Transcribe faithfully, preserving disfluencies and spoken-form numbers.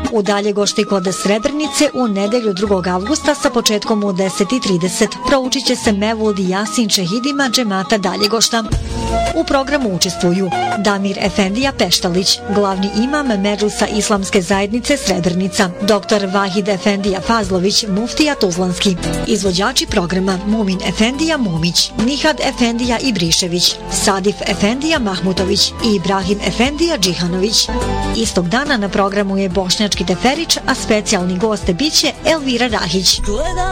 U Daljegošti kod Srebrnice u nedelju drugog avgusta sa početkom u deset i trideset proučit će se Mevlud Jasin Čehidima džemata Daljegošta. U programu učestvuju Damir Efendija Peštalić, glavni imam Medžlisa Islamske zajednice Srebrnica, doktor Vahid Efendija Fazlović, muftija Tuzlanski. Izvođači programa Mumin Efendija Mumić, Nihad Efendija Ibrišević, Sadif Efendija Mahmutović i Ibrahim Efendija Džihanović. Istog dana na programu je bošnjački teferić, a specijalni goste biće Elvira Rahić.